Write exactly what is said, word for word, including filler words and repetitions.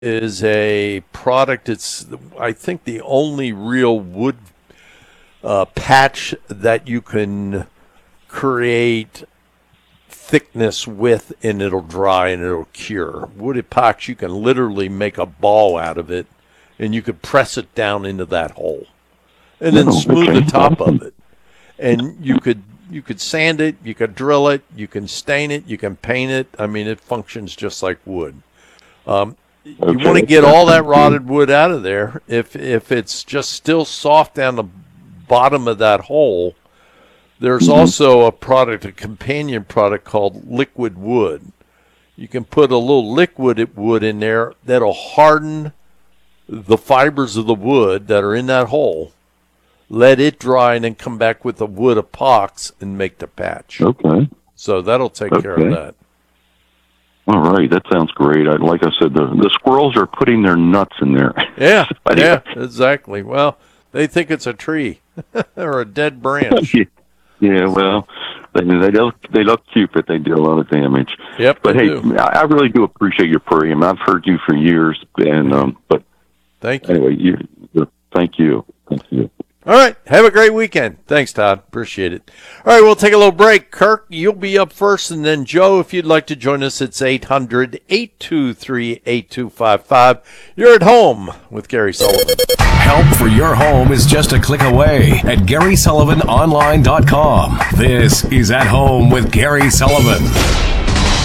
is a product. It's, I think, the only real wood uh, patch that you can create thickness with, and it'll dry and it'll cure. Wood epoxy, you can literally make a ball out of it, and you could press it down into that hole, and then Oh, smooth okay. the top of it. And you could you could sand it, you could drill it, you can stain it, you can paint it. I mean, it functions just like wood. Um, you Okay. want to get all that rotted wood out of there. If if it's just still soft down the bottom of that hole, there's Mhm. also a product, a companion product called liquid wood. You can put a little liquid wood in there that'll harden the fibers of the wood that are in that hole, let it dry, and then come back with the wood epox and make the patch. Okay. So that'll take care of Okay. that. All right. That sounds great. I, like I said, the, the squirrels are putting their nuts in there. Yeah, But yeah, exactly. Well, they think it's a tree or a dead branch. Yeah, well, they they look they look cute, but they do a lot of damage. Yep, But they hey, do. I I really do appreciate your program. I've heard you for years, and um, but Thank you. anyway, you, thank you, thank you. All right. Have a great weekend. Thanks, Todd. Appreciate it. All right, we'll take a little break. Kirk, you'll be up first, and then Joe, if you'd like to join us, it's eight hundred, eight two three, eight two five five. You're at home with Gary Sullivan. Help for your home is just a click away at Gary Sullivan Online dot com. This is At Home with Gary Sullivan.